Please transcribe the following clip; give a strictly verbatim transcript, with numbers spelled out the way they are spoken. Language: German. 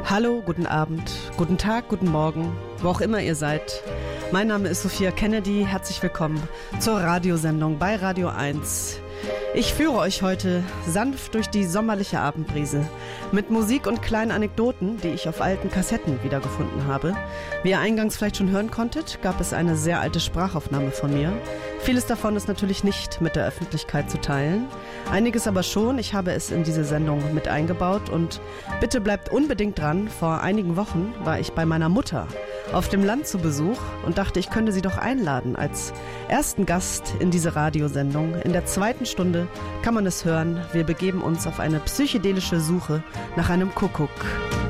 Hallo, guten Abend, guten Tag, guten Morgen, wo auch immer ihr seid. Mein Name ist Sophia Kennedy, herzlich willkommen zur Radiosendung bei Radio eins. Ich führe euch heute sanft durch die sommerliche Abendbrise mit Musik und kleinen Anekdoten, die ich auf alten Kassetten wiedergefunden habe. Wie ihr eingangs vielleicht schon hören konntet, gab es eine sehr alte Sprachaufnahme von mir. Vieles davon ist natürlich nicht mit der Öffentlichkeit zu teilen, einiges aber schon. Ich habe es in diese Sendung mit eingebaut und bitte bleibt unbedingt dran. Vor einigen Wochen war ich bei meiner Mutter auf dem Land zu Besuch und dachte, ich könnte sie doch einladen als ersten Gast in diese Radiosendung. In der zweiten Stunde kann man es hören. Wir begeben uns auf eine psychedelische Suche nach einem Kuckuck.